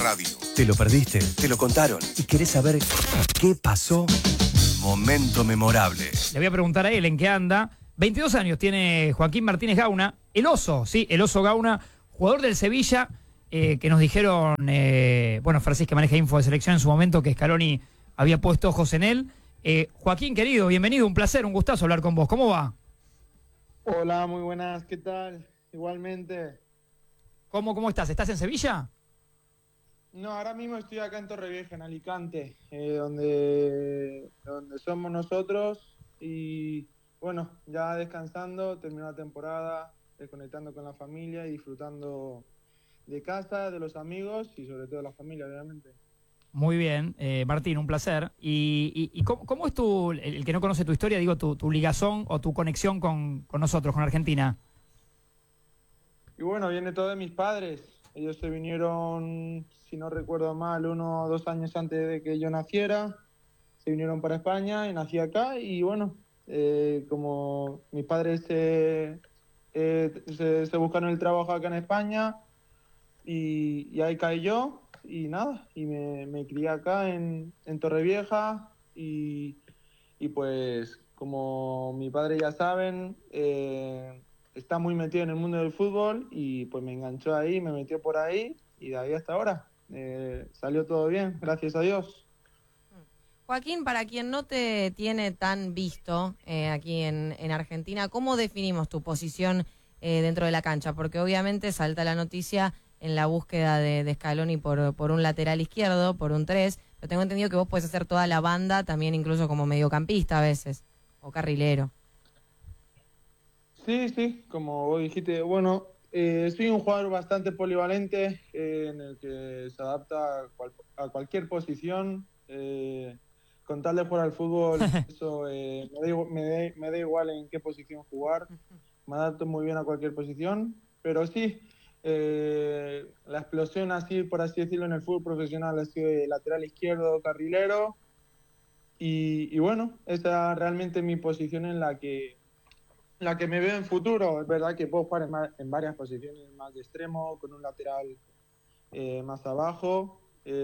radio. ¿Te lo perdiste? Te lo contaron. ¿Y querés saber qué pasó? Momento memorable. Le voy a preguntar a él en qué anda. 22 años tiene Joaquín Martínez Gauna, el oso, sí, el oso Gauna, jugador del Sevilla, que nos dijeron, Francisco, que maneja info de selección en su momento, que Scaloni había puesto ojos en él. Joaquín, querido, bienvenido, un placer, un gustazo hablar con vos. ¿Cómo va? Hola, muy buenas, ¿qué tal? Igualmente. ¿Cómo estás? ¿Estás en Sevilla? No, ahora mismo estoy acá en Torrevieja, en Alicante, donde somos nosotros y bueno, ya descansando, terminó la temporada, desconectando con la familia y disfrutando de casa, de los amigos y sobre todo de la familia, obviamente. Muy bien, Martín, un placer. ¿Y cómo es el que no conoce tu historia, digo, tu ligazón o tu conexión con nosotros, con Argentina? Y bueno, viene todo de mis padres. Ellos se vinieron, si no recuerdo mal, 1 o 2 años antes de que yo naciera. Se vinieron para España y nací acá. Y bueno, como mis padres se buscaron el trabajo acá en España y ahí caí yo. Y nada, y me crié acá en Torrevieja y pues como mi padre ya saben, está muy metido en el mundo del fútbol y pues me enganchó ahí, me metió por ahí y de ahí hasta ahora. Salió todo bien, gracias a Dios. Joaquín, para quien no te tiene tan visto aquí en Argentina, ¿cómo definimos tu posición dentro de la cancha? Porque obviamente salta la noticia en la búsqueda de Scaloni por un lateral izquierdo, por un 3, pero tengo entendido que vos podés hacer toda la banda, también incluso como mediocampista a veces, o carrilero. Sí, como vos dijiste, bueno, soy un jugador bastante polivalente en el que se adapta a cualquier posición. Con tal de jugar al fútbol, eso me da igual en qué posición jugar. Me adapto muy bien a cualquier posición, pero sí, la explosión así, por así decirlo, en el fútbol profesional ha sido de lateral izquierdo, carrilero. Y bueno, esa es realmente mi posición en la que me veo en futuro. Es verdad que puedo jugar en varias posiciones, más de extremo, con un lateral más abajo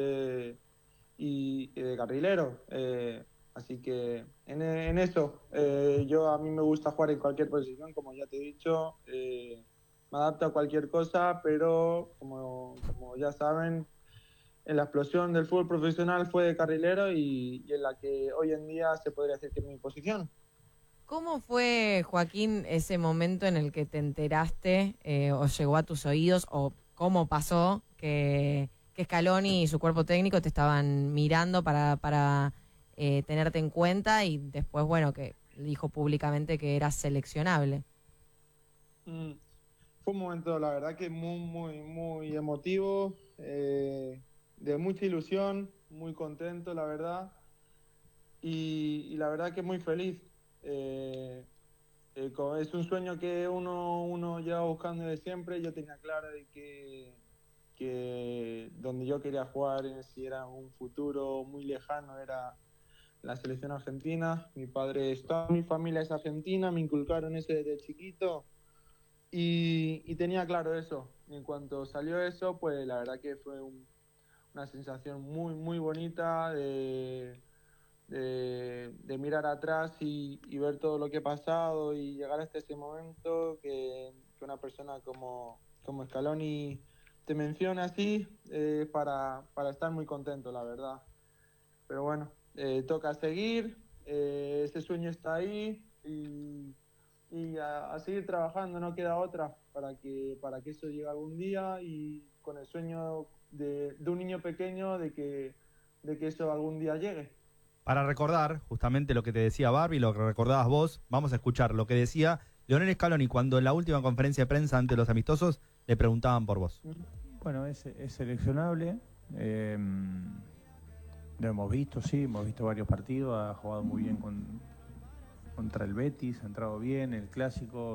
y de carrilero. Así que en eso, a mí me gusta jugar en cualquier posición, como ya te he dicho. Me adapto a cualquier cosa, pero como ya saben, en la explosión del fútbol profesional fue de carrilero y en la que hoy en día se podría decir que es mi posición. ¿Cómo fue, Joaquín, ese momento en el que te enteraste o llegó a tus oídos o cómo pasó que Scaloni y su cuerpo técnico te estaban mirando para tenerte en cuenta y después, bueno, que dijo públicamente que eras seleccionable? Fue un momento, la verdad, que muy emotivo, de mucha ilusión, muy contento, la verdad, y la verdad que muy feliz. Es un sueño que uno lleva buscando desde siempre. Yo tenía claro de que donde yo quería jugar, si era un futuro muy lejano, era la selección argentina. Toda mi familia es argentina, me inculcaron eso desde chiquito y tenía claro eso. Y en cuanto salió eso, pues la verdad que fue una sensación muy bonita de mirar atrás y ver todo lo que he pasado y llegar hasta ese momento que una persona como Scaloni te menciona así, para estar muy contento, la verdad. Pero bueno, toca seguir, ese sueño está ahí y a seguir trabajando, no queda otra para que eso llegue algún día y con el sueño de un niño pequeño de que eso algún día llegue. Para recordar justamente lo que te decía Barbie, lo que recordabas vos, vamos a escuchar lo que decía Lionel Scaloni cuando en la última conferencia de prensa ante los amistosos le preguntaban por vos. Bueno, es seleccionable, lo hemos visto, sí, hemos visto varios partidos, ha jugado muy bien contra el Betis, ha entrado bien, el Clásico,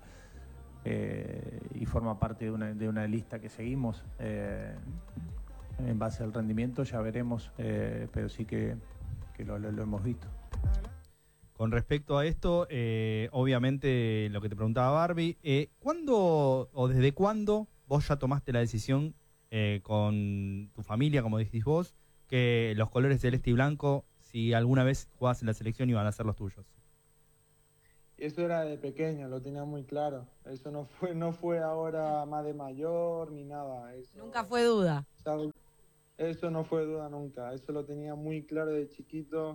y forma parte de una lista que seguimos. En base al rendimiento ya veremos, pero sí que lo hemos visto. Con respecto a esto, obviamente lo que te preguntaba Barbie, ¿cuándo o desde cuándo vos ya tomaste la decisión con tu familia, como dijiste vos, que los colores celeste y blanco, si alguna vez jugabas en la selección, iban a ser los tuyos? Eso era de pequeño, lo tenía muy claro. Eso no fue ahora más de mayor ni nada. Nunca fue duda. ¿Sabes? Eso no fue duda nunca. Eso lo tenía muy claro de chiquito.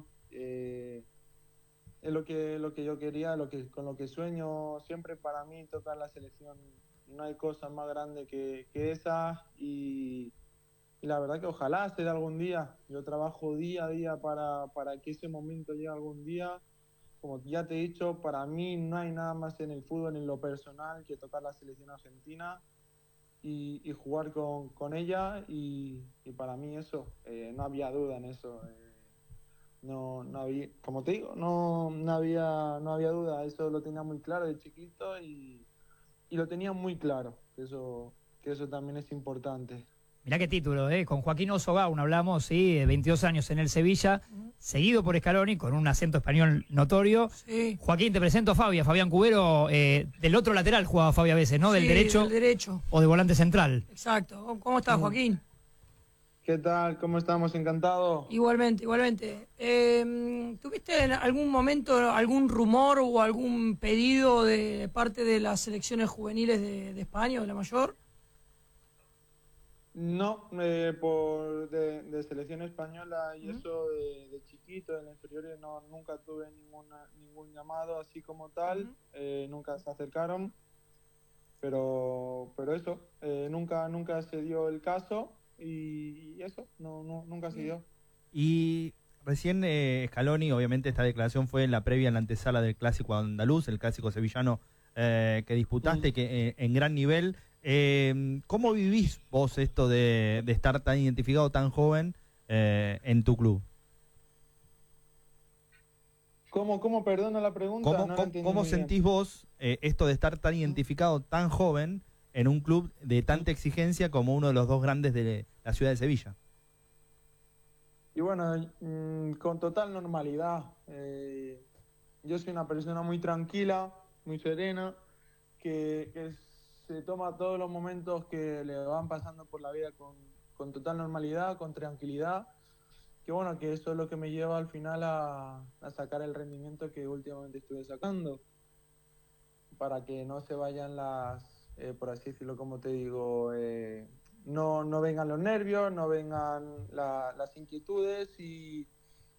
Es lo que yo quería, con lo que sueño siempre. Para mí tocar la selección, no hay cosa más grande que esa, y la verdad que ojalá se dé algún día. Yo trabajo día a día para que ese momento llegue algún día. Como ya te he dicho, para mí no hay nada más en el fútbol, en lo personal, que tocar la selección argentina y jugar con ella, y para mí eso, no había duda en eso. No había, como te digo, no había duda. Eso lo tenía muy claro de chiquito, y lo tenía muy claro, que eso también es importante. Mirá qué título, con Joaquín Oso Gauna hablamos, sí, de 22 años en el Sevilla, seguido por Scaloni, con un acento español notorio. Sí. Joaquín, te presento a Fabián Cubero, del otro lateral jugaba Fabio a veces, ¿no? Del Sí, derecho, del derecho. o de volante central. Exacto. ¿Cómo estás, Joaquín? ¿Qué tal? ¿Cómo estamos? Encantado. Igualmente. ¿Tuviste en algún momento algún rumor o algún pedido de parte de las selecciones juveniles de España o de la mayor? No, de selección española y eso de chiquito, en las inferiores, no, nunca tuve ningún llamado así como tal. Nunca se acercaron, pero eso, nunca se dio el caso, y eso, nunca se dio. Y recién Scaloni, obviamente esta declaración fue en la previa, en la antesala del clásico andaluz, el clásico sevillano que disputaste, que en gran nivel. ¿Cómo vivís vos esto de estar tan identificado, tan joven en tu club? ¿Cómo? Perdona la pregunta. No la entendí ¿Cómo muy sentís bien. vos esto de estar tan identificado, tan joven, en un club de tanta exigencia como uno de los dos grandes de la ciudad de Sevilla? Y bueno, con total normalidad. Yo soy una persona muy tranquila, muy serena, que se toma todos los momentos que le van pasando por la vida con total normalidad, con tranquilidad. Que bueno, que eso es lo que me lleva al final a sacar el rendimiento que últimamente estuve sacando, para que no se vayan por así decirlo, como te digo, no vengan los nervios, no vengan las inquietudes, y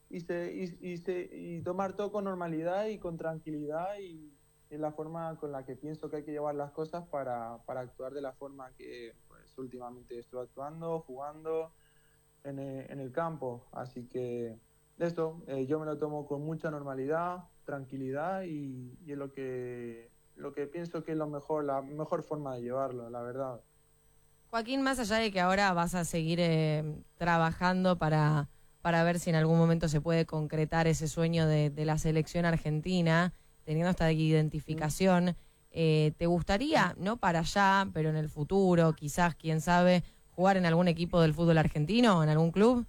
tomar todo con normalidad y con tranquilidad, y es la forma con la que pienso que hay que llevar las cosas para actuar de la forma que pues últimamente estoy actuando, jugando en el campo. Así que eso, yo me lo tomo con mucha normalidad, tranquilidad, y es lo que pienso que es la mejor forma de llevarlo, la verdad. Joaquín, más allá de que ahora vas a seguir trabajando para ver si en algún momento se puede concretar ese sueño de la selección argentina, teniendo esta identificación, ¿te gustaría, no para allá, pero en el futuro, quizás, quién sabe, jugar en algún equipo del fútbol argentino, en algún club?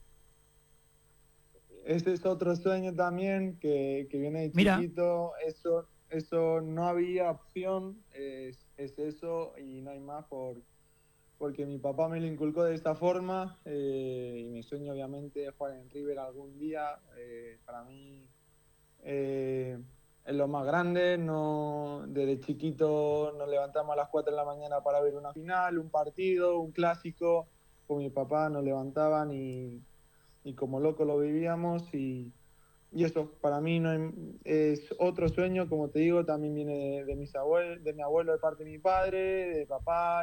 Ese es otro sueño también que viene de Mira. chiquito. Eso no había opción, es eso, y no hay más, porque mi papá me lo inculcó de esta forma, y mi sueño obviamente es jugar en River algún día. Para mí es lo más grande. No, desde chiquito nos levantamos a las 4 de la mañana para ver una final, un partido, un clásico. Con mi papá nos levantaban, y como loco lo vivíamos, y eso para mí es otro sueño. Como te digo, también viene de mis abuelos, de mi abuelo de parte de mi padre, de papá.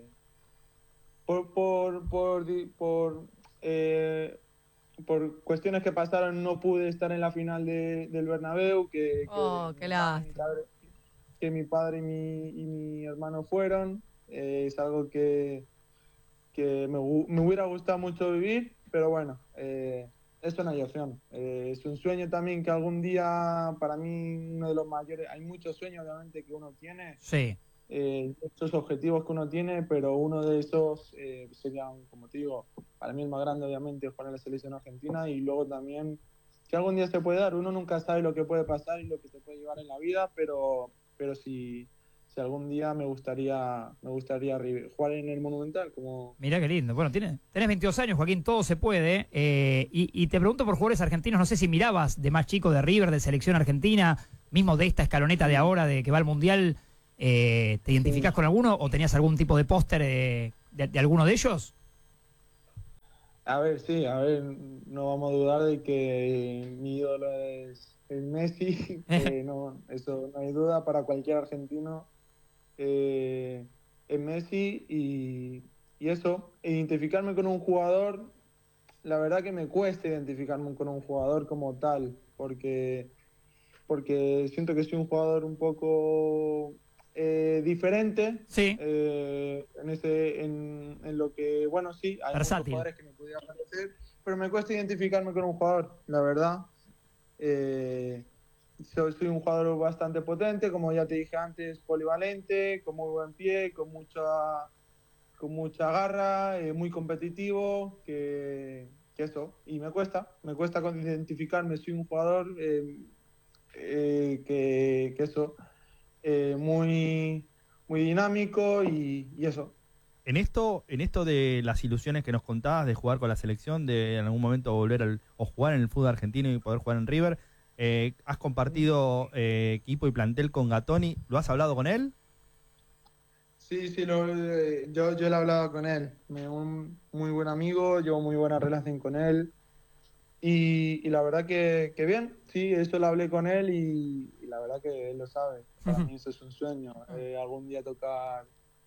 Por cuestiones que pasaron no pude estar en la final del Bernabéu, Qué lástima. que mi padre y mi hermano fueron. Es algo que me hubiera gustado mucho vivir, pero bueno, eso no hay opción. Es un sueño también que algún día, para mí, uno de los mayores. Hay muchos sueños obviamente que uno tiene, Sí. muchos objetivos que uno tiene, pero uno de esos sería, como te digo, para mí el más grande obviamente, jugar en la selección argentina. Y luego también que algún día se puede dar. Uno nunca sabe lo que puede pasar y lo que se puede llevar en la vida, pero si si algún día me gustaría jugar en el Monumental. Como... Mirá qué lindo. Bueno, tenés 22 años, Joaquín, todo se puede. Y te pregunto por jugadores argentinos, no sé si mirabas de más chico de River, de selección argentina, mismo de esta escaloneta de ahora, de que va al Mundial, ¿te identificás con alguno o tenías algún tipo de póster de alguno de ellos? A ver, sí, no vamos a dudar de que mi ídolo es Messi, no, eso no hay duda para cualquier argentino, es Messi y eso, identificarme con un jugador, la verdad que me cuesta identificarme con un jugador como tal, porque siento que soy un jugador un poco diferente, Sí. en lo que, bueno, sí, hay muchos Versátil. jugadores que me pudieran parecer, pero me cuesta identificarme con un jugador, la verdad. Soy un jugador bastante potente, como ya te dije antes, polivalente, con muy buen pie, con mucha garra, muy competitivo, que eso, y me cuesta identificarme, soy un jugador que eso, muy dinámico y eso. En esto de las ilusiones que nos contabas de jugar con la selección, de en algún momento volver o jugar en el fútbol argentino y poder jugar en River, has compartido equipo y plantel con Gattoni, ¿lo has hablado con él? Sí, yo le he hablado con él, un muy buen amigo, llevo muy buena relación con él y la verdad que bien, sí, eso lo hablé con él y la verdad que él lo sabe, para mí eso es un sueño, algún día tocar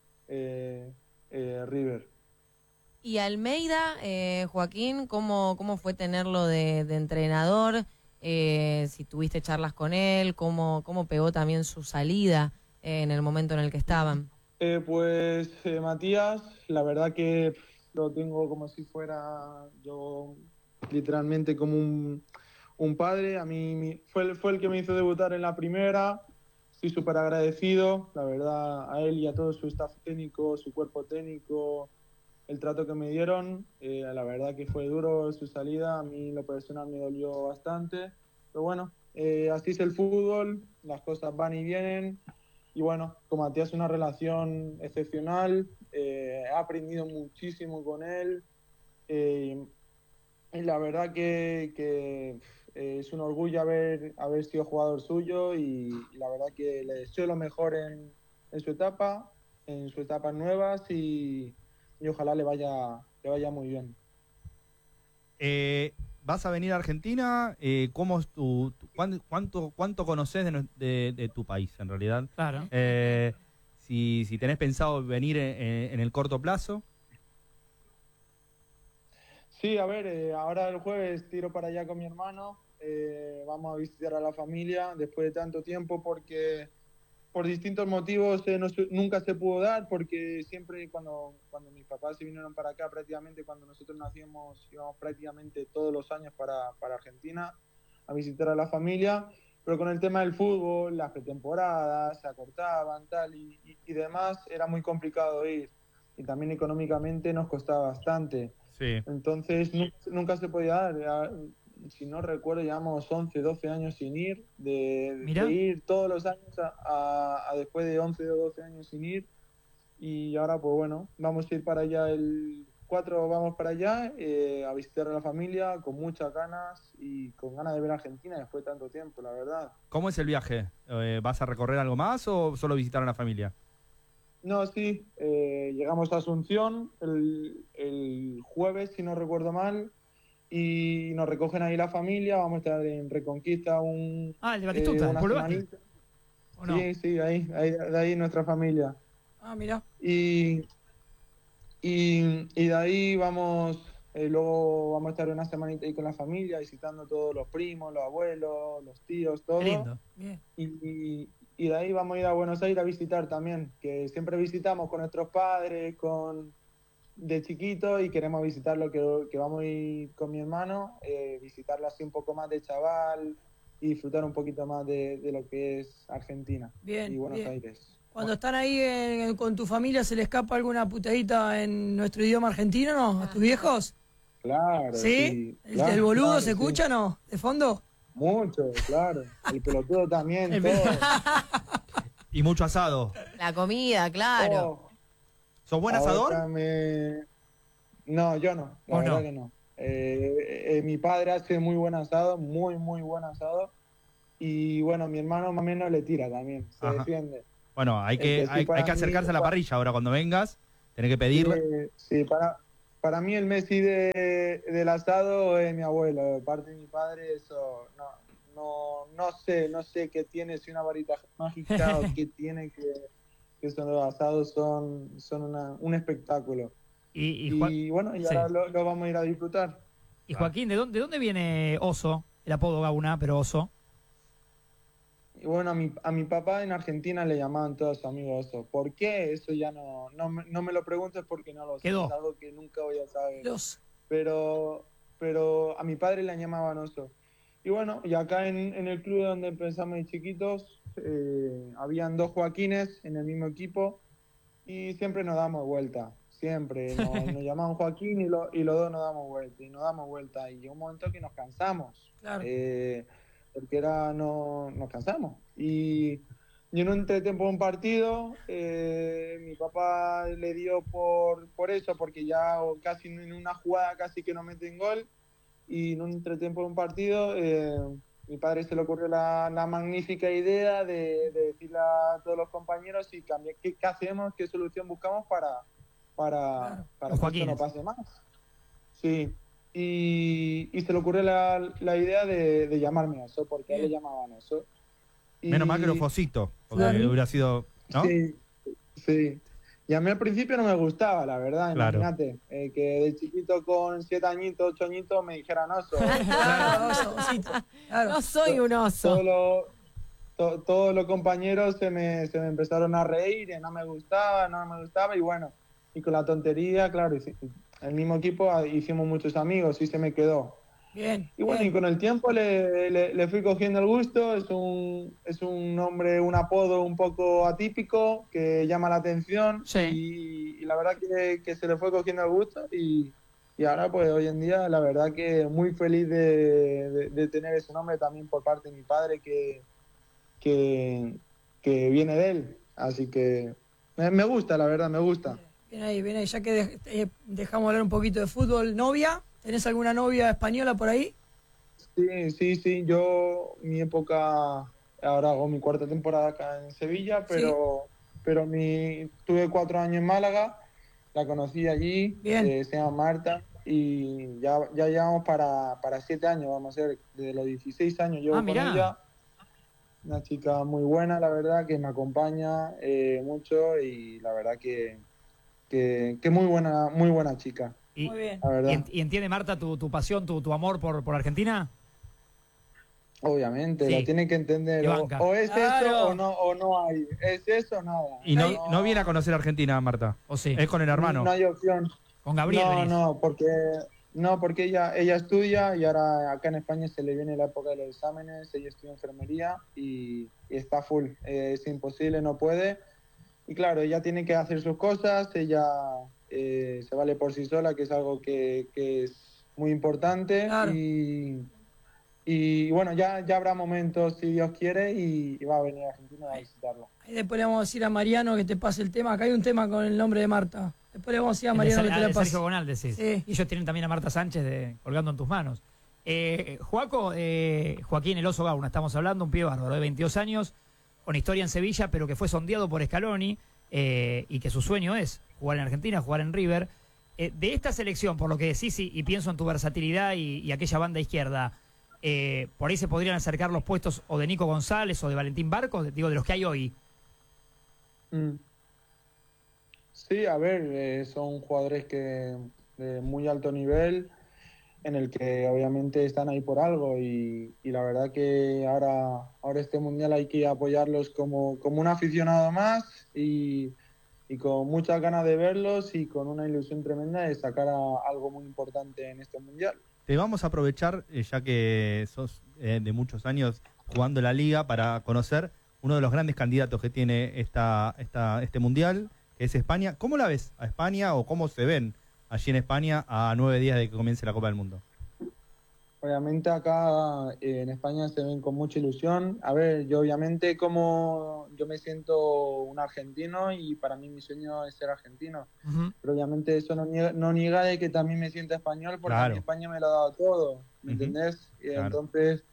River. Y Almeida, Joaquín, ¿cómo fue tenerlo de entrenador? Si tuviste charlas con él, ¿cómo pegó también su salida en el momento en el que estaban? Matías, la verdad que lo tengo como si fuera yo literalmente como un padre. A mí fue el que me hizo debutar en la primera. Estoy súper agradecido, la verdad, a él y a todo su staff técnico, su cuerpo técnico, el trato que me dieron. La verdad que fue duro su salida, a mí lo personal me dolió bastante. Pero bueno, así es el fútbol, las cosas van y vienen. Y bueno, con Matías una relación excepcional, he aprendido muchísimo con él y la verdad que es un orgullo haber sido jugador suyo y la verdad que le deseo lo mejor en sus etapas nuevas y ojalá le vaya muy bien. ¿Vas a venir a Argentina? ¿Cómo es cuánto conoces de tu país, en realidad? Claro. Si tenés pensado venir en el corto plazo. Sí, a ver, ahora el jueves tiro para allá con mi hermano. Vamos a visitar a la familia después de tanto tiempo porque por distintos motivos nunca se pudo dar, porque siempre cuando mis papás se vinieron para acá, prácticamente cuando nosotros nacíamos, íbamos prácticamente todos los años para Argentina a visitar a la familia, pero con el tema del fútbol, las pretemporadas se acortaban tal y demás, era muy complicado ir y también económicamente nos costaba bastante. Sí. Entonces nunca se podía dar. Si no recuerdo, llevamos 11, 12 años sin ir, de ir todos los años a después de 11 o 12 años sin ir. Y ahora, pues bueno, vamos a ir para allá el 4, vamos para allá a visitar a la familia con muchas ganas y con ganas de ver a Argentina después de tanto tiempo, la verdad. ¿Cómo es el viaje? ¿Vas a recorrer algo más o solo visitar a la familia? No, sí, llegamos a Asunción el jueves, si no recuerdo mal. Y nos recogen ahí la familia, vamos a estar en Reconquista el de Batistuta, una semanita. No? Sí, de ahí nuestra familia. Ah, mira. Y de ahí vamos, luego vamos a estar una semanita ahí con la familia, visitando todos los primos, los abuelos, los tíos, todo. Qué lindo. Bien. Y de ahí vamos a ir a Buenos Aires a visitar también, que siempre visitamos con nuestros padres, de chiquito y queremos visitarlo, que vamos a ir con mi hermano, visitarlo así un poco más de chaval y disfrutar un poquito más de lo que es Argentina Bien, y Buenos bien. Aires. Cuando están ahí con tu familia, ¿se le escapa alguna putadita en nuestro idioma argentino, no? ¿A tus viejos? Claro. ¿Sí? Claro, ¿El boludo claro, se escucha, sí. no? ¿De fondo? Mucho, claro. El pelotudo también, El todo. Y mucho asado. La comida, claro. Oh, ¿Sos buen ahora asador? No, yo no, la ¿Vos verdad no? que no. Mi padre hace muy buen asado, muy, muy buen asado. Y bueno, mi hermano más o menos le tira también, se Ajá. defiende. Bueno, hay El que sí hay para que mí, acercarse a la parrilla ahora cuando vengas. Tenés que pedirle. Sí, para mí el Messi del asado es mi abuelo. De parte de mi padre, eso no sé qué tiene, si una varita mágica o qué tiene que son los asados, son un espectáculo. Y bueno, y sí. ahora lo vamos a ir a disfrutar. Y Joaquín, de dónde viene Oso? El apodo Gauna, pero Oso. Y bueno, a mi papá en Argentina le llamaban todos sus amigos Oso. ¿Por qué? Eso ya no me lo preguntes porque no lo sé. Quedó. Es algo que nunca voy a saber. Los, Pero a mi padre le llamaban Oso. Y bueno, y acá en el club donde empezamos de chiquitos, habían 2 Joaquines en el mismo equipo y siempre nos damos vuelta. Siempre nos llamaban Joaquín y los dos nos damos vuelta. Y nos damos vuelta. Y llegó un momento que nos cansamos. claro. Porque nos cansamos. Y en un entretiempo de un partido, mi papá le dio por eso, porque ya casi en una jugada casi que no meten gol, y en un entretiempo de un partido, mi padre se le ocurrió la magnífica idea de decirle a todos los compañeros y cambiar, ¿qué hacemos? ¿Qué solución buscamos para que esto no pase más? Sí. Y se le ocurrió la idea de llamarme Oso, porque a él le llamaban Oso. Menos mal que lo Fosito, porque Claro. hubiera sido, ¿no? Sí, sí. Y a mí al principio no me gustaba, la verdad, Claro. imagínate. Que de chiquito con 7 añitos, 8 añitos me dijeran Oso. Claro, Oso, Osito. Claro. No soy un oso. Todos los compañeros se me empezaron a reír, y no me gustaba, y bueno, y con la tontería, claro, el mismo equipo hicimos muchos amigos y se me quedó. Bien. Y bueno, bien. y con el tiempo le fui cogiendo el gusto. Es un nombre, un apodo un poco atípico que llama la atención. Sí. Y la verdad que se le fue cogiendo el gusto. Y ahora, pues hoy en día, la verdad que muy feliz de tener ese nombre también por parte de mi padre que viene de él. Así que me gusta, la verdad, me gusta. Bien ahí, bien ahí. Ya que dejamos hablar un poquito de fútbol, ¿novia? ¿Tenés alguna novia española por ahí? Sí. Yo, mi época, ahora hago mi 4ª temporada acá en Sevilla, pero tuve 4 años en Málaga, la conocí allí, Bien. se llama Marta, y ya llevamos para 7 años, vamos a ser, desde los 16 años llevo con mirá. ella. Una chica muy buena, la verdad, que me acompaña mucho y la verdad que muy buena chica. Y, Muy bien. La verdad. y entiende, Marta, tu pasión, tu amor por Argentina. Obviamente, Sí. lo tiene que entender. Te banca. O es Claro. eso o no hay. Es eso o nada. Y no viene a conocer Argentina, Marta. ¿O sí? Es con el hermano. No hay opción. Con Gabriel venís. Porque ella estudia y ahora acá en España se le viene la época de los exámenes. Ella estudia enfermería y está full. Es imposible, no puede. Y claro, ella tiene que hacer sus cosas. Ella se vale por sí sola, que es algo que es muy importante. Claro. Y bueno, ya habrá momentos, si Dios quiere, y va a venir a Argentina a visitarlo. Ahí después le vamos a decir a Mariano que te pase el tema. Acá hay un tema con el nombre de Marta. Después le vamos a decir a El de Mariano que te la de pase. Sergio Gonal, decís. Sí. Y ellos tienen también a Marta Sánchez colgando en tus manos. Joaco, Joaquín El Oso Gauna, estamos hablando, un pibe bárbaro de 22 años, con historia en Sevilla, pero que fue sondeado por Scaloni y que su sueño es jugar en Argentina, jugar en River. De esta selección, por lo que decís y pienso en tu versatilidad y aquella banda izquierda, por ahí se podrían acercar los puestos o de Nico González o de Valentín Barcos, de los que hay hoy. Sí, a ver, son jugadores que de muy alto nivel, en el que obviamente están ahí por algo y la verdad que ahora este mundial hay que apoyarlos como un aficionado más y con muchas ganas de verlos y con una ilusión tremenda de sacar algo muy importante en este mundial. Te vamos a aprovechar, ya que sos de muchos años jugando en la liga, para conocer uno de los grandes candidatos que tiene este mundial, que es España. ¿Cómo la ves a España o cómo se ven allí en España a 9 días de que comience la Copa del Mundo? obviamente acá en España se ven con mucha ilusión. A ver, yo obviamente como yo me siento un argentino y para mí mi sueño es ser argentino. Pero obviamente eso no niega de que también me siento español porque a mí España me lo ha dado todo, ¿me entendés? Y entonces,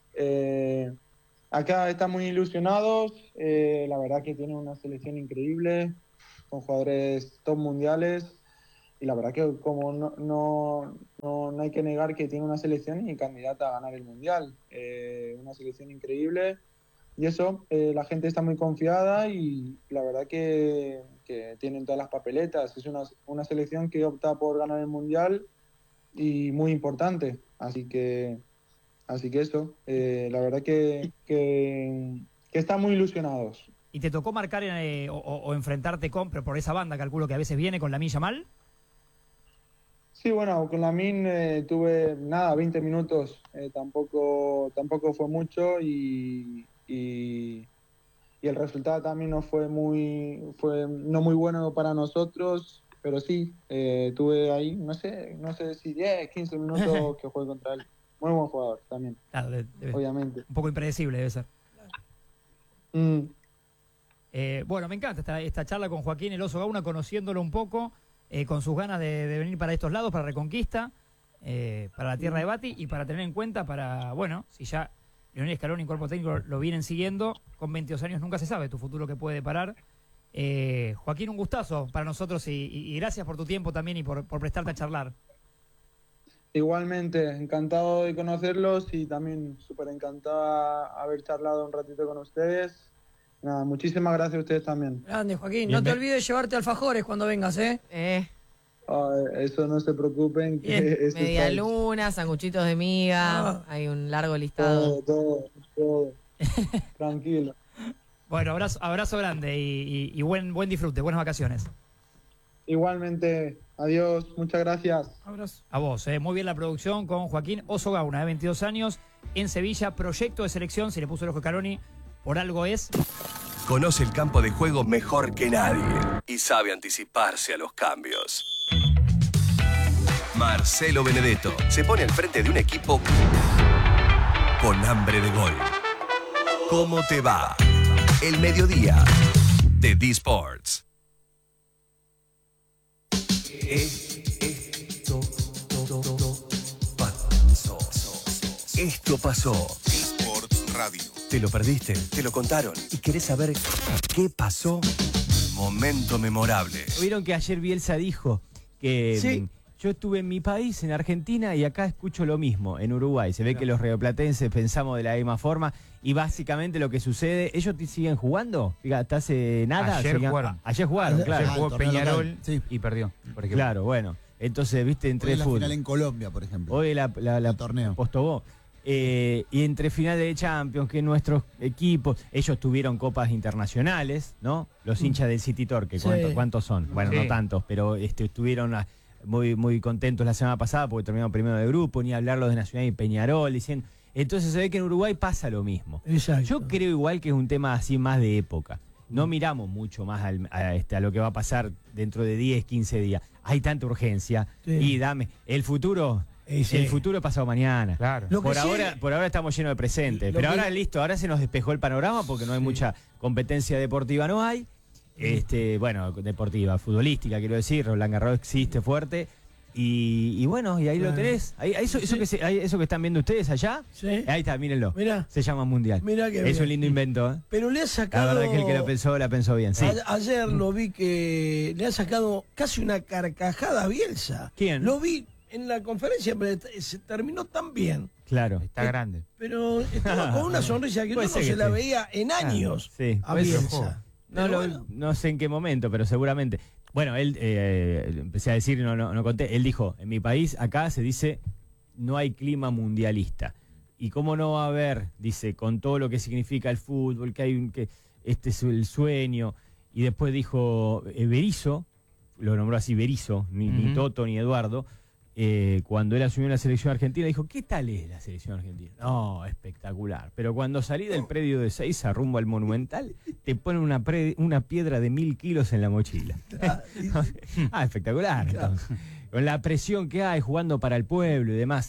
acá están muy ilusionados. La verdad que tienen una selección increíble, con jugadores top mundiales. Y la verdad que como no hay que negar que tiene una selección y candidata a ganar el Mundial. Una selección increíble. Y eso, la gente está muy confiada y la verdad que tienen todas las papeletas. Es una selección que opta por ganar el Mundial y muy importante. Así que eso, la verdad que están muy ilusionados. ¿Y te tocó marcar o enfrentarte pero por esa banda, calculo que a veces viene con Lamine Yamal? Sí, bueno, con Lamine tuve 20 minutos, tampoco fue mucho y el resultado también no fue no muy bueno para nosotros, pero sí, tuve ahí, no sé si 10, 15 minutos que jugué contra él. Muy buen jugador también, claro, obviamente. Un poco impredecible debe ser. Bueno, me encanta esta charla con Joaquín El Oso Gauna, conociéndolo un poco, con sus ganas de venir para estos lados, para Reconquista, para la tierra de Bati y para tener en cuenta si ya Lionel Scaloni y cuerpo técnico lo vienen siguiendo, con 22 años nunca se sabe tu futuro que puede parar. Joaquín, un gustazo para nosotros y gracias por tu tiempo también y por prestarte a charlar. Igualmente, encantado de conocerlos y también súper encantado de haber charlado un ratito con ustedes. Nada, muchísimas gracias a ustedes también. Grande, Joaquín. No te olvides llevarte alfajores cuando vengas, ¿eh? Eso no se preocupen. Que media luna, sanguchitos de miga, hay un largo listado. Todo. Tranquilo. Bueno, abrazo grande y buen disfrute, buenas vacaciones. Igualmente, adiós, muchas gracias. Abrazo. A vos, muy bien la producción con Joaquín Oso Gauna, de 22 años, en Sevilla, proyecto de selección, si le puso el ojo Scaloni, por algo es. Conoce el campo de juego mejor que nadie y sabe anticiparse a los cambios. Marcelo Benedetto se pone al frente de un equipo con hambre de gol. ¿Cómo te va? El mediodía de D-Sports. Esto pasó. D-Sports Radio. ¿Te lo perdiste? ¿Te lo contaron? ¿Y querés saber qué pasó? Momento memorable. Vieron que ayer Bielsa dijo que yo estuve en mi país, en Argentina, y acá escucho lo mismo, en Uruguay. Se ve que los rioplatenses pensamos de la misma forma y básicamente lo que sucede, ¿ellos siguen jugando? Fíjate, hace nada. Ayer jugaron, claro. Ayer jugó Peñarol y perdió. Por ejemplo. Claro, bueno. Entonces, viste, entre hoy fútbol. La final en Colombia, por ejemplo. Hoy el torneo. Postobó. Y entre final de Champions, que nuestros equipos, ellos tuvieron copas internacionales, ¿no? Los hinchas del City Torque, ¿cuántos son? Bueno, no tantos, pero estuvieron muy, muy contentos la semana pasada porque terminaron primero de grupo, ni hablar los de Nacional y Peñarol, diciendo. Entonces se ve que en Uruguay pasa lo mismo. Exacto. Yo creo igual que es un tema así más de época. No miramos mucho más a lo que va a pasar dentro de 10, 15 días. Hay tanta urgencia. Y dame, el futuro es pasado mañana. Claro. Por ahora estamos llenos de presentes. Pero ahora listo, ahora se nos despejó el panorama porque no hay mucha competencia deportiva, no hay. Bueno, deportiva, futbolística, quiero decir, Roland Garros existe fuerte. Y bueno, y ahí lo tenés. Eso que están viendo ustedes allá, ahí está, mírenlo. Mirá. Se llama Mundial. Es un lindo invento, ¿eh? Pero le ha sacado. La verdad que el que lo pensó, la pensó bien. Sí. Ayer lo vi que le ha sacado casi una carcajada a Bielsa. ¿Quién? Lo vi en la conferencia, pero se terminó tan bien. Claro. Está grande. Pero estaba con una sonrisa que no se la veía en años a Bielsa. No sé en qué momento, pero seguramente. Bueno, él, empecé a decir, no conté, él dijo, en mi país, acá se dice, no hay clima mundialista. ¿Y cómo no va a haber? Dice, con todo lo que significa el fútbol, que este es el sueño. Y después dijo, Berizzo, lo nombró así Berizzo, ni Toto ni Eduardo, cuando él asumió la selección argentina, dijo, ¿qué tal es la selección argentina? No, espectacular. Pero cuando salí del predio de Seiza rumbo al Monumental, te ponen una piedra de 1000 kilos en la mochila. Espectacular. Entonces, con la presión que hay jugando para el pueblo y demás.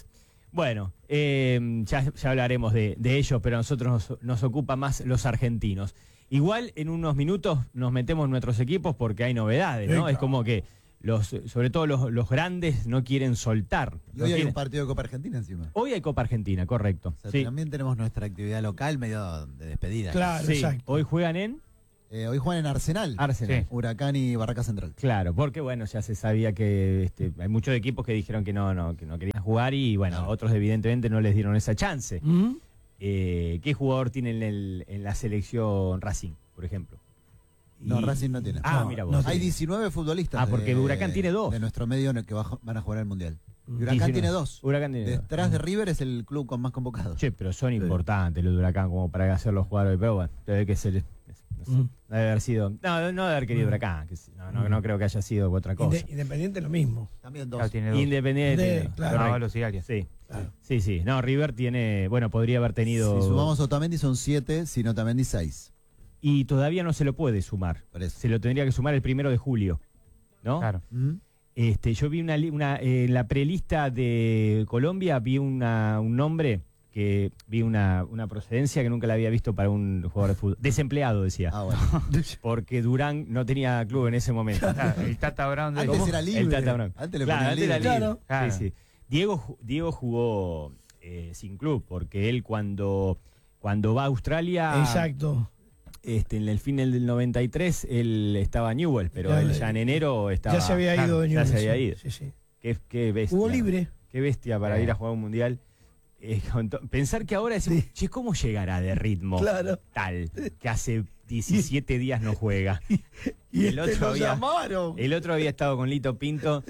Bueno, ya hablaremos de ello, pero a nosotros nos ocupa más los argentinos. Igual en unos minutos nos metemos en nuestros equipos porque hay novedades, ¿no? Es como que sobre todo los grandes no quieren soltar. Y hoy hay un partido de Copa Argentina encima. Hoy hay Copa Argentina, correcto. O sea, también tenemos nuestra actividad local medio de despedida. Claro, sí. exacto. Hoy juegan en... Hoy juegan en Arsenal. Sí. Huracán y Barraca Central. Claro, porque bueno, ya se sabía que hay muchos equipos que dijeron que no querían jugar y bueno, otros evidentemente no les dieron esa chance. ¿Qué jugador tiene en la selección Racing, por ejemplo? No, Racing no tiene. Mira vos. Hay 19 futbolistas. Porque Huracán tiene 2. De nuestro medio que van a jugar al Mundial. Huracán tiene 2. Huracán tiene Detrás de River es el club con más convocados. Che, pero son importantes los de Huracán como para hacerlos jugar hoy. Pero bueno, debe que ser... No debe haber sido... No debe haber querido Huracán. No creo que haya sido otra cosa. Independiente lo mismo. También 2. Claro, tiene 2. Independiente. Claro. Sí. Claro. Sí. No, River tiene... Bueno, podría haber tenido... Si sumamos a Otamendi son 7, sin Otamendi 6. Y todavía no se lo puede sumar. Se lo tendría que sumar el 1 de julio. ¿No? Claro. Yo vi en la prelista de Colombia, vi un nombre que vi una procedencia que nunca la había visto para un jugador de fútbol. Desempleado, decía. Bueno. Porque Durán no tenía club en ese momento. El Tata Brown. Antes era libre. El Tata Brown. Antes era libre. Claro. Sí. Diego jugó sin club, porque él cuando va a Australia... Exacto. En el fin del 93 él estaba en Newell, pero él ya en enero estaba... Ya se había ido de Newell. Ya se había ido. Sí. Qué bestia. Hubo libre. Qué bestia para ir a jugar un mundial. Pensar que ahora decimos, che, ¿cómo llegará de ritmo tal que hace 17 días no juega? Y el otro llamaron. El otro había estado con Lito Pinto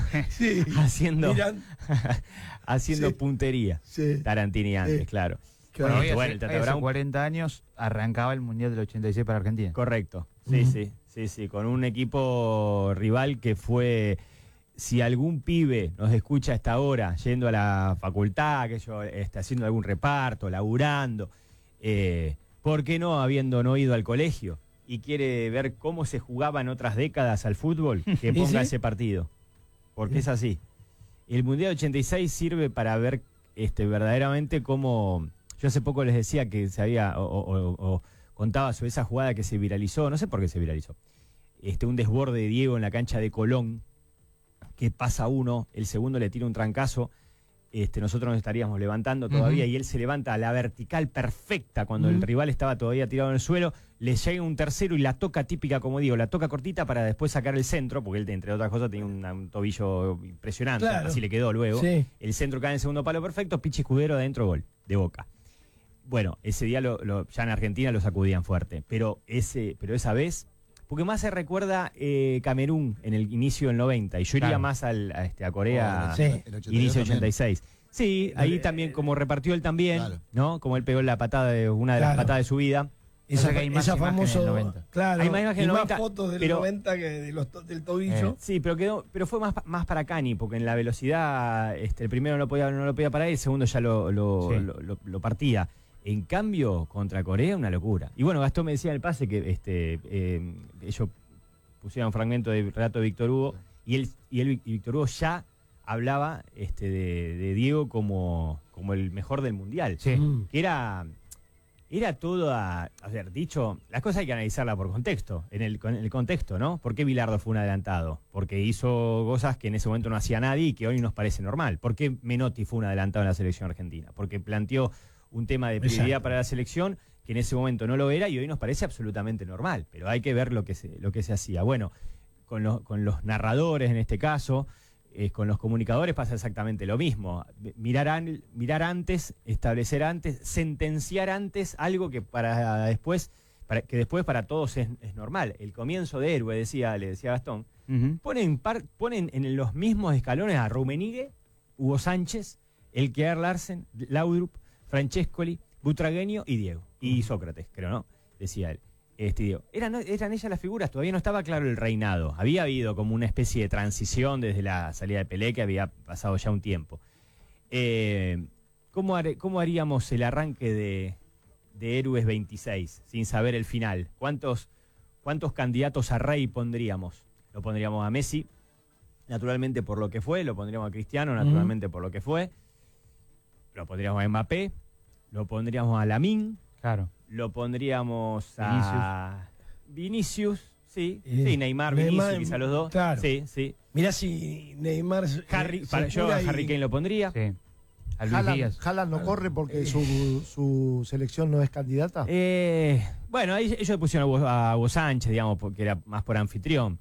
haciendo puntería. Tarantiniantes, claro. Bueno, el Tata Brown, 40 años, arrancaba el Mundial del 86 para Argentina. Correcto, sí, con un equipo rival que fue, si algún pibe nos escucha hasta ahora, yendo a la facultad, que yo está haciendo algún reparto, laburando, ¿por qué no habiendo no ido al colegio y quiere ver cómo se jugaba en otras décadas al fútbol, que ponga ese partido? Porque es así. El Mundial 86 sirve para ver verdaderamente cómo... Yo hace poco les decía que se había, o contaba sobre esa jugada que se viralizó, no sé por qué se viralizó, un desborde de Diego en la cancha de Colón, que pasa uno, el segundo le tira un trancazo, nosotros nos estaríamos levantando todavía y él se levanta a la vertical perfecta cuando el rival estaba todavía tirado en el suelo, le llega un tercero y la toca típica, como digo, la toca cortita para después sacar el centro, porque él, entre otras cosas, tenía un tobillo impresionante, así le quedó luego. Sí. El centro cae en el segundo palo perfecto, Pichi Escudero adentro, gol, de Boca. Bueno, ese día ya en Argentina lo sacudían fuerte, pero esa vez, porque más se recuerda Camerún en el inicio del 90, y yo iría más a Corea, inicio 86. Sí, ahí también, como repartió él también, ¿no? Como él pegó una de las patadas de su vida. Esa famosa, claro, hay más imágenes y del más 90, fotos del 90 que del tobillo. Sí, pero fue más para Cani, porque en la velocidad el primero no lo podía parar y el segundo ya lo partía. En cambio, contra Corea, una locura. Y bueno, Gastón me decía en el pase que ellos pusieron un fragmento de relato de Víctor Hugo y Víctor Hugo ya hablaba de Diego como el mejor del Mundial. Sí. Que era todo dicho, las cosas hay que analizarlas por contexto, en el contexto, ¿no? ¿Por qué Bilardo fue un adelantado? Porque hizo cosas que en ese momento no hacía nadie y que hoy nos parece normal. ¿Por qué Menotti fue un adelantado en la selección argentina? Porque planteó un tema de prioridad para la selección que en ese momento no lo era y hoy nos parece absolutamente normal, pero hay que ver lo que se hacía. Bueno, con los narradores en este caso, con los comunicadores pasa exactamente lo mismo. Mirar antes, establecer antes, sentenciar antes algo que después para todos es normal. El comienzo de Héroe, le decía Gastón, ponen en los mismos escalones a Rummenigge, Hugo Sánchez, Elkjær Larsen, Laudrup, Francescoli, Butragueño y Diego. Y Sócrates, creo, ¿no? Decía él. Diego. Eran ellas las figuras, todavía no estaba claro el reinado. Había habido como una especie de transición desde la salida de Pelé, que había pasado ya un tiempo. ¿Cómo haríamos el arranque de Héroes 26 sin saber el final? ¿Cuántos candidatos a rey pondríamos? Lo pondríamos a Messi, naturalmente por lo que fue, lo pondríamos a Cristiano, naturalmente por lo que fue. lo pondríamos a Mbappé, lo pondríamos a Lamine, claro, lo pondríamos a Vinicius, sí, Neymar, Vinicius, quizá los dos. Claro. Sí. Mirá si Neymar. Yo a Harry Kane lo pondría. Sí. A Luis Díaz. Haaland no corre porque su selección no es candidata. Bueno, ahí ellos pusieron a Hugo Sánchez, digamos, porque era más por anfitrión.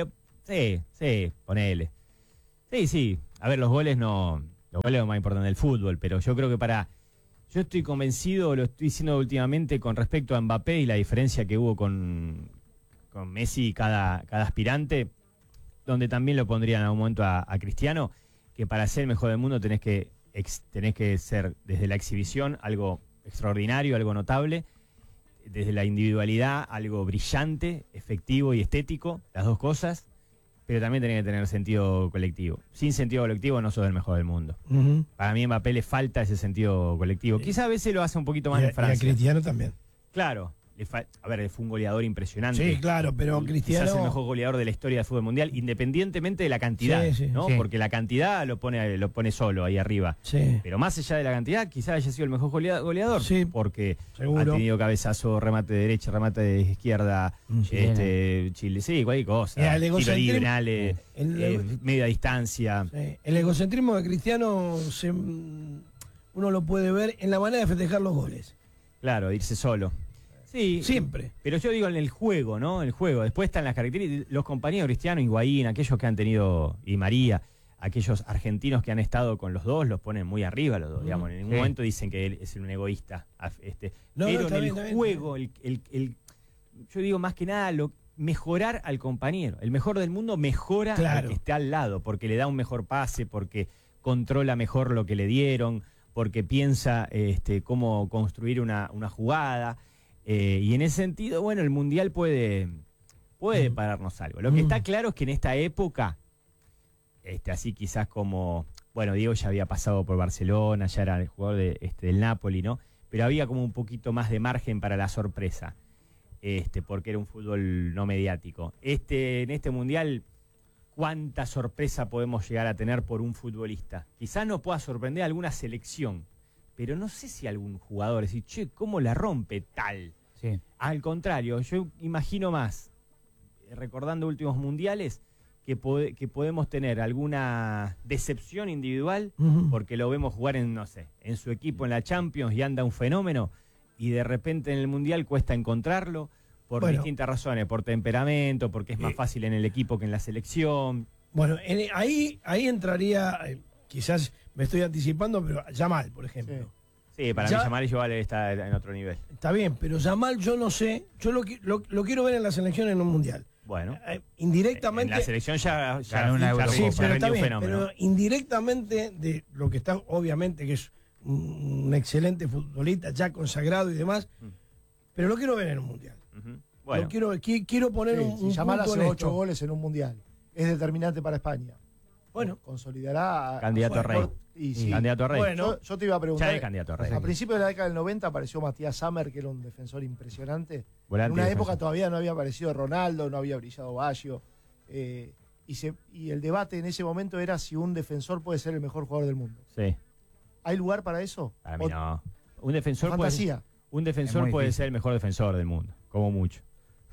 Sí, ponele. Sí. A ver, los goles no es lo más importante del fútbol, pero yo creo que yo estoy convencido, lo estoy diciendo últimamente con respecto a Mbappé y la diferencia que hubo con Messi y cada aspirante, donde también lo pondrían en algún momento a Cristiano, que para ser el mejor del mundo tenés que ser desde la exhibición algo extraordinario, algo notable, desde la individualidad algo brillante, efectivo y estético, las dos cosas, pero también tenés que tener sentido colectivo. Sin sentido colectivo no sos el mejor del mundo. Para mí a Mbappé le falta ese sentido colectivo. Quizá a veces lo hace un poquito más en Francia. Y a Cristiano también. Claro. A ver, fue un goleador impresionante. Sí, claro, pero Cristiano... Quizás el mejor goleador de la historia del fútbol mundial, independientemente de la cantidad, ¿no? Sí. Porque la cantidad lo pone solo ahí arriba. Sí. Pero más allá de la cantidad, quizás haya sido el mejor goleador. Sí, porque seguro. ha tenido cabezazo, remate de derecha, remate de izquierda, Chile, sí, cualquier cosa. Tiro libre, media distancia. Sí. El egocentrismo de Cristiano uno lo puede ver en la manera de festejar los goles. Claro, irse solo. Sí, siempre. Pero yo digo en el juego, ¿no? El juego. Después están las características. Los compañeros Cristiano, Higuaín, aquellos que han tenido, y María, aquellos argentinos que han estado con los dos, los ponen muy arriba los dos, digamos. En ningún momento dicen que él es un egoísta. Pero en el juego, yo digo más que nada, mejorar al compañero. El mejor del mundo mejora al que está al lado, porque le da un mejor pase, porque controla mejor lo que le dieron, porque piensa cómo construir una jugada. Y en ese sentido, bueno, el Mundial puede pararnos algo. Lo que está claro es que en esta época, así quizás como, bueno, Diego ya había pasado por Barcelona, ya era el jugador del Napoli, ¿no? Pero había como un poquito más de margen para la sorpresa, porque era un fútbol no mediático. En este Mundial, ¿cuánta sorpresa podemos llegar a tener por un futbolista? Quizás nos pueda sorprender alguna selección, pero no sé si algún jugador decir, che, ¿cómo la rompe tal? Sí. Al contrario, yo imagino más, recordando últimos mundiales, que podemos tener alguna decepción individual, porque lo vemos jugar en su equipo en la Champions y anda un fenómeno, y de repente en el Mundial cuesta encontrarlo, por distintas razones, por temperamento, porque es más fácil en el equipo que en la selección. Bueno, ahí entraría, quizás me estoy anticipando, pero Yamal, por ejemplo. Sí, para mí Yamal igual está en otro nivel. Está bien, pero Yamal yo no sé, yo lo quiero ver en la selección en un Mundial. Bueno. Indirectamente... En la selección ya rendió un fenómeno. Pero indirectamente de lo que está, obviamente, que es un excelente futbolista, ya consagrado y demás, pero lo quiero ver en un Mundial. Bueno. Quiero poner un Yamal punto hace en 8 goles en un Mundial. Es determinante para España. Bueno. Consolidará... Candidato a rey. Candidato a rey. Bueno, yo te iba a preguntar... Ya es candidato a rey. A principios de la década del 90 apareció Matías Sammer, que era un defensor impresionante. Volante en una defensor. época todavía no había aparecido Ronaldo, no había brillado Baggio. Y el debate en ese momento era si un defensor puede ser el mejor jugador del mundo. Sí. ¿Hay lugar para eso? Para mí no. Un defensor fantasía. Puede ser el mejor defensor del mundo, como mucho.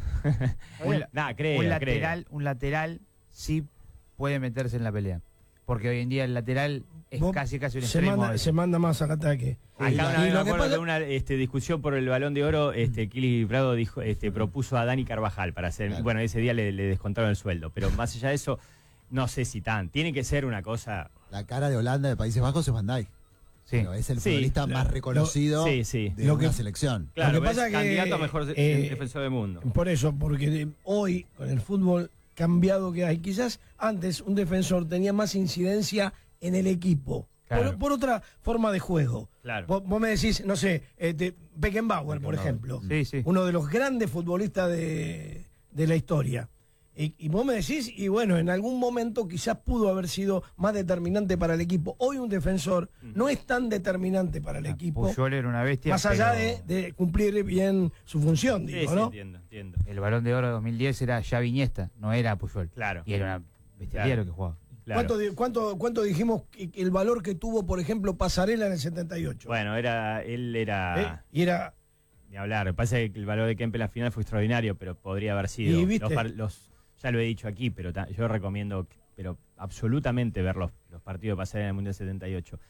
Un lateral sí puede meterse en la pelea. Porque hoy en día el lateral es casi un extremo. Se manda más al ataque. Acá me acuerdo de una discusión por el Balón de Oro, Kili Prado dijo, propuso a Dani Carvajal para hacer... Claro. Bueno, ese día le descontaron el sueldo, pero más allá de eso, no sé si tiene que ser una cosa... La cara de Holanda de Países Bajos es Van Dijk. Sí. Pero es el futbolista más reconocido de una selección. Claro, lo que pasa es candidato a mejor defensor del mundo. Por eso, porque hoy, con el fútbol cambiado que hay, quizás antes un defensor tenía más incidencia en el equipo. Claro. Por otra forma de juego. Claro. Vos me decís, no sé, Beckenbauer, por ejemplo. Sí. Uno de los grandes futbolistas de la historia. Y vos me decís, y bueno, en algún momento quizás pudo haber sido más determinante para el equipo. Hoy un defensor no es tan determinante para el equipo. Puyol era una bestia. Más allá de cumplir bien su función, digo, ¿no? Entiendo. El Balón de Oro 2010 era Xavi Iniesta, no era Puyol. Claro. Y era una bestialidad lo que jugaba. Claro. ¿Cuánto dijimos que el valor que tuvo, por ejemplo, Pasarela en el 78? Bueno, él era... Y era... Ni hablar, me parece que el valor de Kempe en la final fue extraordinario, pero podría haber sido... ¿Y viste? Ya lo he dicho aquí, pero yo recomiendo absolutamente ver los partidos de Pasarela en el Mundial 78.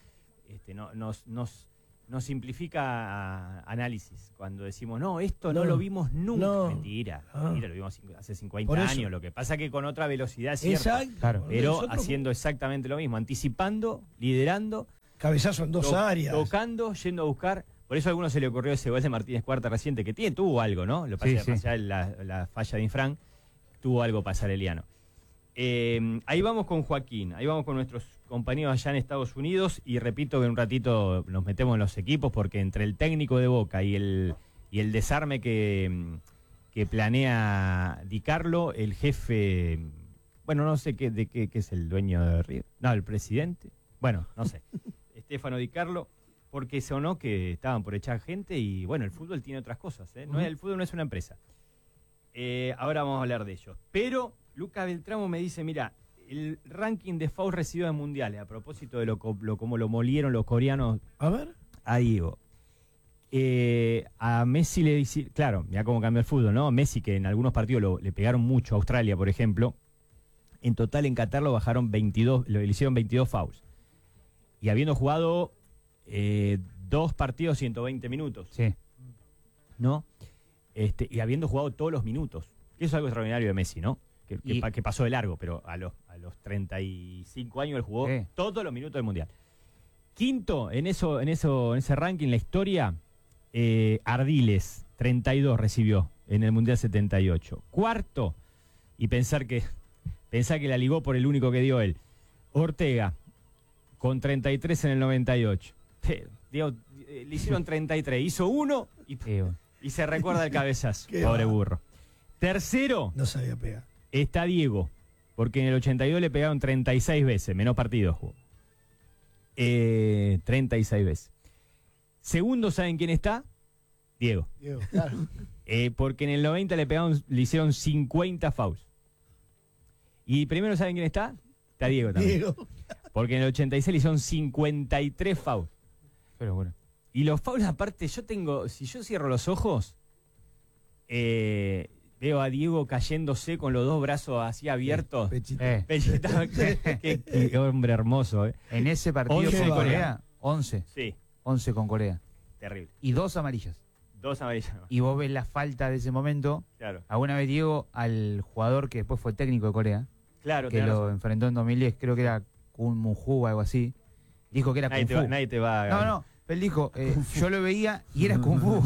Nos simplifica análisis cuando decimos, no, esto no lo vimos nunca. No. Mentira, lo vimos hace 50 Por eso. años. Lo que pasa que con otra velocidad, cierto, Exacto. Claro. pero Nosotros- haciendo exactamente lo mismo, anticipando, liderando, Cabezazo en dos áreas. tocando, yendo a buscar. Por eso a alguno se le ocurrió ese gol de Martínez Cuarta reciente, que tuvo algo, ¿no? Lo que pasa es que la falla de Infran tuvo algo pasareliano. Ahí vamos con Joaquín, ahí vamos con nuestros compañeros allá en Estados Unidos, y repito que en un ratito nos metemos en los equipos, porque entre el técnico de Boca y el desarme que planea Di Carlo, el jefe, bueno, no sé qué es el dueño de River, no, el presidente, bueno, no sé, Stefano Di Carlo, porque sonó que estaban por echar gente, y bueno, el fútbol tiene otras cosas, ¿eh? El fútbol no es una empresa. Ahora vamos a hablar de ellos. Pero Luca Beltramo me dice, mira, el ranking de fouls recibidos en mundiales, a propósito de cómo lo molieron los coreanos A ver. a Diego. A Messi le dice, claro, mira cómo cambió el fútbol, ¿no? Messi, que en algunos partidos le pegaron mucho a Australia, por ejemplo, en total en Qatar lo bajaron 22, le hicieron 22 fouls. Y habiendo jugado 2 partidos 120 minutos. Sí. ¿No? Y habiendo jugado todos los minutos. Que eso es algo extraordinario de Messi, ¿no? Que pasó de largo, pero a los 35 años él jugó todos los minutos del Mundial. Quinto, en ese ranking, la historia, Ardiles, 32 recibió en el Mundial 78. Cuarto, y pensar que la ligó por el único que dio él, Ortega, con 33 en el 98. Digo, le hicieron 33, hizo uno y se recuerda el cabezazo. Pobre burro. Tercero, no sabía pegar. Está Diego, porque en el 82 le pegaron 36 veces, menos partidos jugó. 36 veces. Segundo, ¿saben quién está? Diego. Diego, claro. Porque en el 90 le hicieron 50 fouls. Y primero, ¿saben quién está? Está Diego también. Diego. Porque en el 86 le hicieron 53 fouls. Pero bueno. Y los fouls, aparte, si yo cierro los ojos, veo a Diego cayéndose con los dos brazos así abiertos. Pechita. Qué hombre hermoso. En ese partido 11 con con Corea, 11. Sí. 11 con Corea. Terrible. Y 2 amarillas. 2 amarillas. Y vos ves la falta de ese momento. Claro. Alguna vez Diego, al jugador que después fue técnico de Corea, Claro, que tenés lo razón. enfrentó en 2010, creo que era Kun Munju o algo así, dijo que era Nadie Kung te Fu. va- nadie te va a No, ganar. no, él dijo, yo lo veía y era Kung Fu.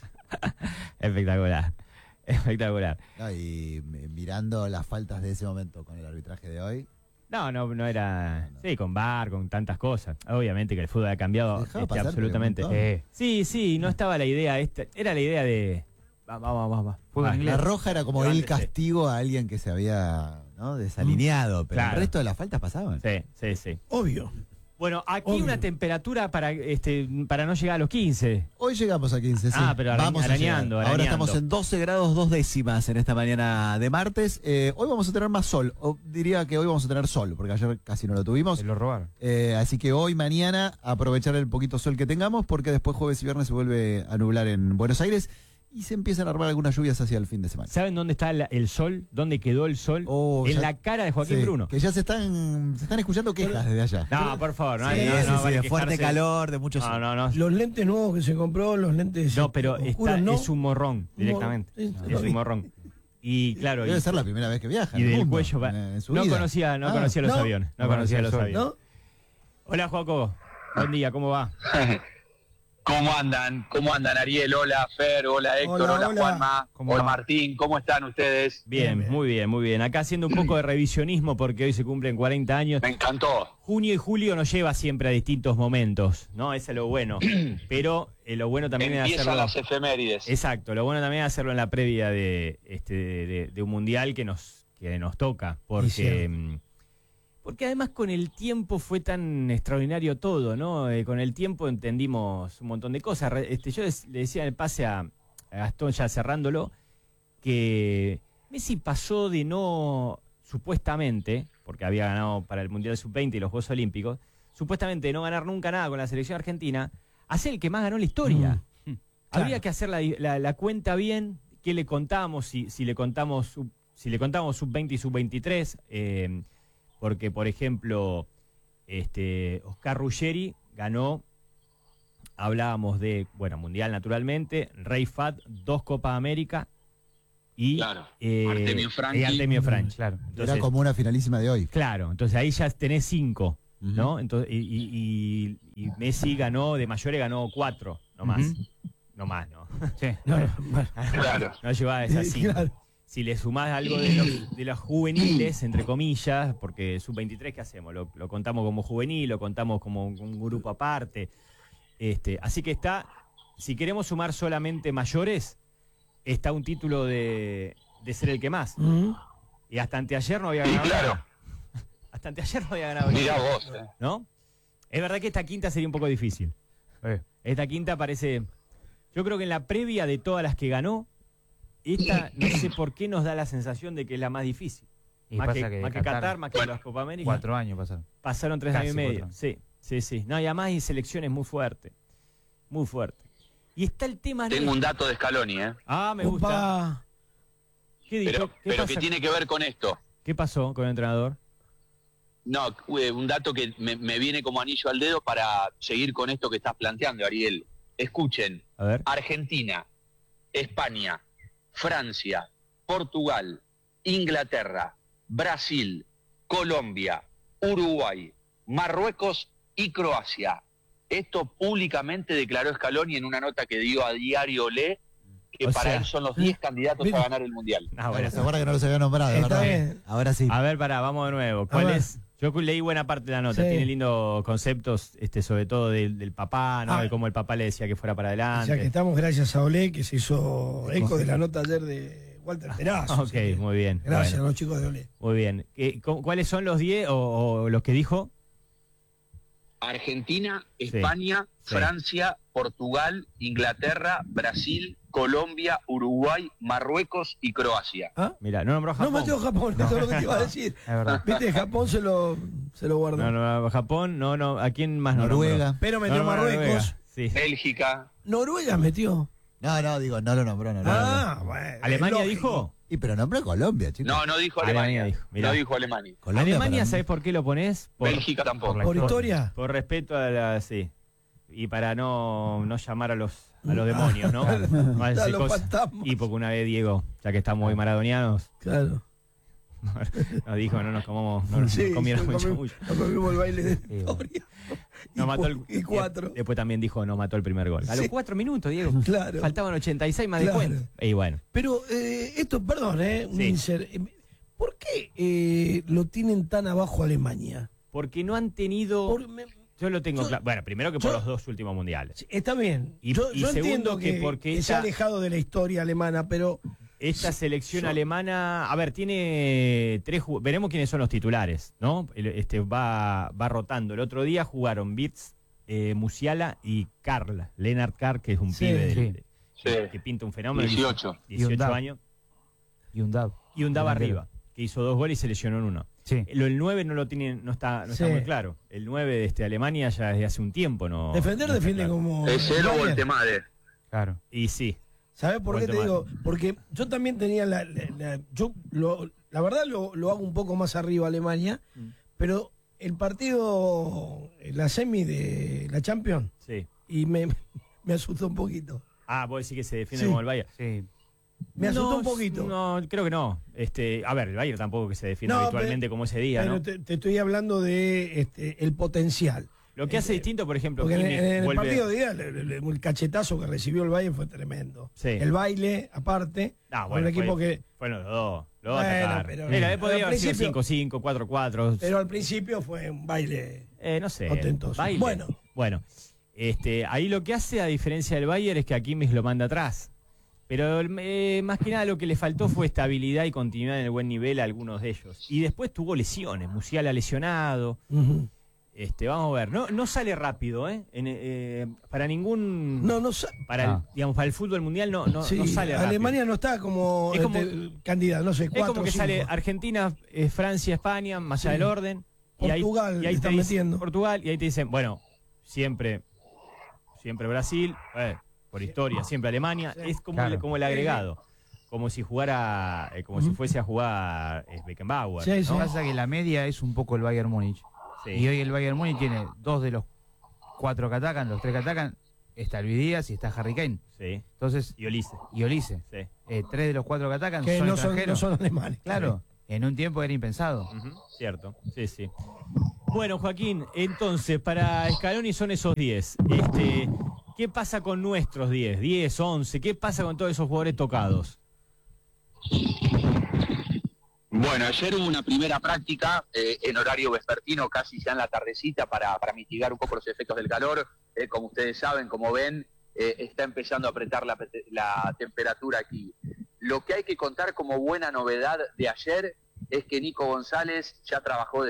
Espectacular. Espectacular. No, y mirando las faltas de ese momento con el arbitraje de hoy. No era... Sí, con VAR, con tantas cosas. Obviamente que el fútbol ha cambiado Dejaba pasar, absolutamente. pero un montón. Sí, no estaba la idea. Era la idea de... Vamos. La roja era como el castigo a alguien que se había desalineado, pero Claro. el resto de las faltas pasaban. Sí. Obvio. Bueno, aquí una temperatura para no llegar a los 15. Hoy llegamos a 15, sí. Ah, pero Vamos a arañando. llegar. Ahora estamos en 12 grados 2 décimas en esta mañana de martes. Hoy vamos a tener más sol. O diría que hoy vamos a tener sol, porque ayer casi no lo tuvimos. Se lo robaron. Así que hoy, mañana, aprovechar el poquito sol que tengamos, porque después jueves y viernes se vuelve a nublar en Buenos Aires y se empiezan a armar algunas lluvias hacia el fin de semana. ¿Saben dónde está el sol? ¿Dónde quedó el sol? En la cara de Joaquín Sí, Bruno. que ya se están escuchando quejas desde allá. No, por favor, no, Sí, vale de fuerte quejarse. calor, de muchos. No. Los lentes nuevos que se compró, los lentes No, pero oscuros, ¿no? es un morrón directamente. Es un morrón. Y claro. Debe ser la primera vez que viaja. Y en el del mundo, cuello va. en su No vida. conocía los aviones. No conocía los aviones. Hola, Joaco. Buen día, ¿cómo va? ¿Cómo andan? ¿Cómo andan, Ariel? Hola, Fer. Hola, Héctor. Hola, Juanma. Hola, Martín. ¿Cómo están ustedes? Bien, muy bien. Acá haciendo un poco de revisionismo porque hoy se cumplen 40 años. Me encantó. Junio y julio nos lleva siempre a distintos momentos, ¿no? Eso es lo bueno. Pero lo bueno también es Empiezan hacerlo... las efemérides. Exacto, lo bueno también es hacerlo en la previa de un mundial que nos toca. Porque además con el tiempo fue tan extraordinario todo, ¿no? Con el tiempo entendimos un montón de cosas. Yo le decía en el pase a Gastón, ya cerrándolo, que Messi pasó de no, supuestamente, porque había ganado para el Mundial Sub-20 y los Juegos Olímpicos, supuestamente de no ganar nunca nada con la selección argentina, a ser el que más ganó en la historia. Habría que hacer la cuenta bien, qué le contamos, si le contamos Sub-20 y Sub-23, porque, por ejemplo, Oscar Ruggeri ganó, hablábamos de, bueno, Mundial naturalmente, Rey Fat, 2 Copa América y Artemio Franchi. Artemio Franchi, claro. Entonces, era como una finalísima de hoy. Claro, entonces ahí ya tenés 5, ¿no? Entonces, y Messi ganó, de mayores ganó 4, no más. No más, ¿no? Sí. Claro. No llevaba esas 5. Claro. Si le sumás algo de los juveniles, entre comillas, porque Sub-23, ¿qué hacemos? Lo contamos como juvenil, lo contamos como un grupo aparte. Así que está, si queremos sumar solamente mayores, está un título de ser el que más. Y hasta anteayer no había ganado nada. Hasta anteayer no había ganado nada. Mirá vos, ¿no? Es verdad que esta quinta sería un poco difícil. Esta quinta parece... Yo creo que en la previa de todas las que ganó, esta no sé por qué nos da la sensación de que es la más difícil. Y más pasa que Qatar, más que las Copa América. 4 años pasaron. Pasaron 3 años y medio. Sí. No, y además hay selecciones muy fuertes. Muy fuertes. Y está el tema... Tengo un dato de Scaloni, ¿eh? Ah, me gusta. ¿Qué dijo? Pero que tiene que ver con esto. ¿Qué pasó con el entrenador? No, un dato que me viene como anillo al dedo para seguir con esto que estás planteando, Ariel. Escuchen, a ver. Argentina, España, Francia, Portugal, Inglaterra, Brasil, Colombia, Uruguay, Marruecos y Croacia. Esto públicamente declaró Scaloni en una nota que dio a Diario Le, que para él son los 10 candidatos a ganar el Mundial. Bueno, se acuerda que no los había nombrado, ¿verdad? Bien. Ahora sí. A ver, vamos de nuevo. ¿Cuál es? Yo leí buena parte de la nota, tiene lindos conceptos, sobre todo del papá, ¿no? De cómo el papá le decía que fuera para adelante. Ya que estamos, gracias a Olé, que se hizo eco de la nota ayer de Walter Perazo. Ok, muy bien. Gracias a los chicos de Olé. Muy bien. ¿Cuáles son los 10 o los que dijo? Argentina, España, Francia, Portugal, Inglaterra, Brasil, Colombia, Uruguay, Marruecos y Croacia. Mira, no nombró Japón. No metió Japón, eso es lo que te iba a decir. Es verdad. Viste, Japón se lo guardó. No, Japón, no. ¿A quién más Noruega. Pero metió Marruecos. Sí. Bélgica. Noruega metió. No, digo, no lo nombró. Bueno. ¿Alemania dijo? Y pero nombró Colombia, chicos. No dijo Alemania. Mirá. No dijo Alemania. Alemania, ¿sabés por qué lo ponés? Bélgica tampoco. ¿Por historia? Por respeto a la... Sí. Y para no llamar a los demonios, ¿no? No a decir los cosas. fantasmas. Y porque una vez Diego, ya que estamos muy maradonianos, Claro. nos dijo no nos comamos, no nos comieron mucho. No comimos el baile de historia. No mató y 4. Después también dijo no mató el primer gol. A los 4 minutos, Diego. Claro. Faltaban 86 más de cuenta. Y bueno. Pero esto, perdón, un insert. ¿Por qué lo tienen tan abajo Alemania? Porque no han tenido... Yo lo tengo claro. Bueno, primero que por los 2 últimos mundiales. Está bien. Y yo segundo entiendo que porque se ha alejado de la historia alemana, pero... Esta selección alemana, a ver, tiene 3 veremos quiénes son los titulares, ¿no? Va rotando. El otro día jugaron Wirtz, Musiala y Karl, Lennart Karl, que es un pibe que pinta un fenómeno. 18 años. Y un Dab arriba, que hizo 2 goles y se lesionó en 1. Sí. El 9 no lo tiene, no está muy claro. El 9 de Alemania ya desde hace un tiempo no. Defiende claro. como. Es él o el Temade. Claro. Y sí. ¿Sabes por qué te digo? Porque yo también tenía la verdad lo hago un poco más arriba Alemania, pero el partido, la semi de la Champions, y me asustó un poquito. Ah, vos decís que se defiende como el Bayern. Sí. Me asustó un poquito. No, creo que no. A ver, el Bayern tampoco que se defiende habitualmente como ese día, pero ¿no? Te estoy hablando de el potencial. Lo que hace distinto, por ejemplo, porque Kimmich en el vuelve... partido de día el cachetazo que recibió el Bayern fue tremendo. Sí. El baile, aparte, bueno, el equipo Bueno, los dos bueno, atacaron. pero podría haber sido principio- 5-5, 4-4. pero al principio fue un baile No sé. ostentoso. Baile. Bueno, ahí lo que hace, a diferencia del Bayern, es que a Kimmich lo manda atrás. Pero más que nada lo que le faltó fue estabilidad y continuidad en el buen nivel a algunos de ellos. Y después tuvo lesiones. Musiala lesionado. Vamos a ver, no sale rápido, para ningún... para el fútbol mundial no sale rápido. Alemania no está como, es como candidata, no sé, 4 es como que 5. sale Argentina, Francia, España, más allá del orden. Portugal, y ahí está te metiendo. Portugal, y ahí te dicen, bueno, siempre Brasil, por historia, siempre Alemania, es como el agregado. Como si jugara, si fuese a jugar Beckenbauer. Lo que pasa es que la media es un poco el Bayern Múnich. Sí. Y hoy el Bayern Múnich tiene 2 de los 4 que atacan, los 3 que atacan. Está Luis Díaz y está Harry Kane. Sí. Entonces, y Olise. Sí. 3 de los 4 que atacan que son no extranjeros. son alemanes. Claro. En un tiempo era impensado. Cierto, sí. Bueno, Joaquín, entonces, para Scaloni son esos 10. ¿Qué pasa con nuestros 10? 10, 11, ¿qué pasa con todos esos jugadores tocados? Bueno, ayer hubo una primera práctica en horario vespertino, casi ya en la tardecita, para mitigar un poco los efectos del calor. Como ustedes saben, como ven, está empezando a apretar la temperatura aquí. Lo que hay que contar como buena novedad de ayer es que Nico González ya trabajó